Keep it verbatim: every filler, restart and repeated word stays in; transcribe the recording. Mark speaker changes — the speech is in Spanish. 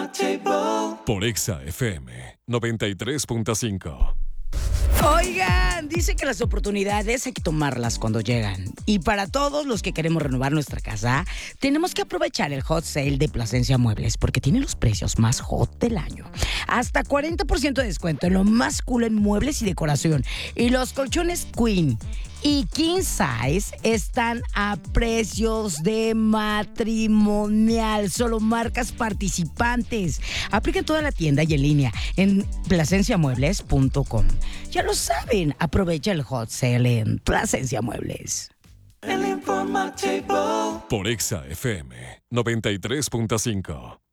Speaker 1: Por Exa F M noventa y tres punto cinco.
Speaker 2: Oigan, dice que las oportunidades hay que tomarlas cuando llegan. Y para todos los que queremos renovar nuestra casa, tenemos que aprovechar el hot sale de Plasencia Muebles porque tiene los precios más hot del año. Hasta cuarenta por ciento de descuento en lo más cool en muebles y decoración. Y los colchones Queen y King Size están a precios de matrimonial. Solo marcas participantes. Aplica en toda la tienda y en línea en plasencia muebles punto com. Ya lo saben, aprovecha el hot sale en Plasencia Muebles.
Speaker 1: Por Exa F M noventa y tres punto cinco.